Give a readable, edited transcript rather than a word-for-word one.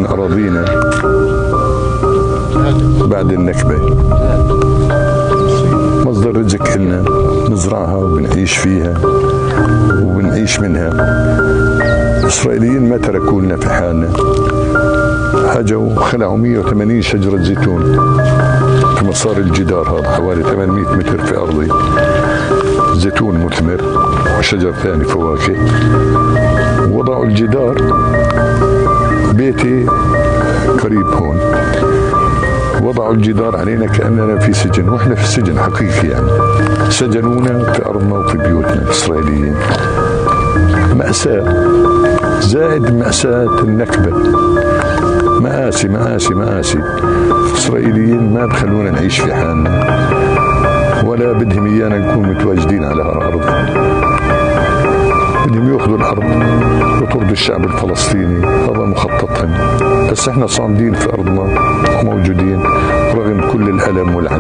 أراضينا بعد النكبة، مصدر رزق إلنا نزرعها وبنعيش فيها وبنعيش منها. الإسرائيليين ما تركوا لنا في حالنا، هجوا خلعوا 180 شجرة زيتون في مسار الجدار، هذا حوالي 800 متر في أرضي، زيتون مثمر وشجر ثاني فواكه. وضعوا الجدار، بيتي قريب هون، وضعوا الجدار علينا كأننا في سجن، وإحنا في السجن حقيقي يعني. سجنونا في أرضنا وفي بيوتنا الإسرائيليين. مأساة زائد مأساة النكبة، مآسي مآسي مآسي. الإسرائيليين ما بخلونا نعيش في حالنا، ولا بدهم إيانا نكون متواجدين على هالأرض. بدهم يأخذوا الأرض ويطردوا الشعب الفلسطيني، هذا مخططهم. بس احنا صامدين في أرضنا وموجودين.